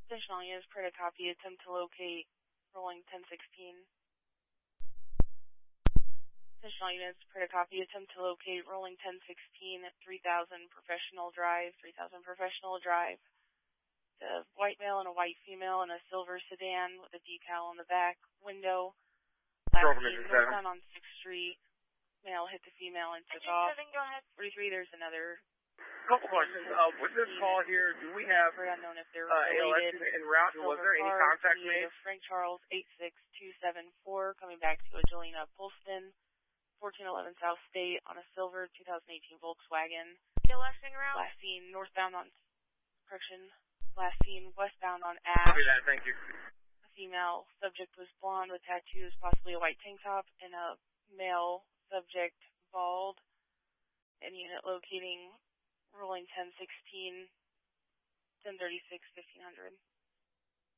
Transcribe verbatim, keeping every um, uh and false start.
Additional units per to copy. Attempt to locate rolling ten sixteen. Additional units per to copy. Attempt to locate rolling ten sixteen at three thousand Professional Drive. three thousand Professional Drive. The white male and a white female in a silver sedan with a decal on the back window. Last seen northbound on sixth Street. Male hit the female and took off. Go ahead. forty-three, there's another. Couple questions. Uh, with this call here, do we have Very unknown if they're uh, related. en route? Was there any contact made? Frank Charles, eight six two seven four, coming back to Angelina Polston, fourteen eleven South State on a silver two thousand eighteen Volkswagen. Your last thing around? Last seen northbound on, correction, last seen westbound on Ash. Copy that, thank you. A female subject was blonde with tattoos, possibly a white tank top, and a male subject bald. And unit locating rolling ten sixteen, ten thirty-six, fifteen hundred.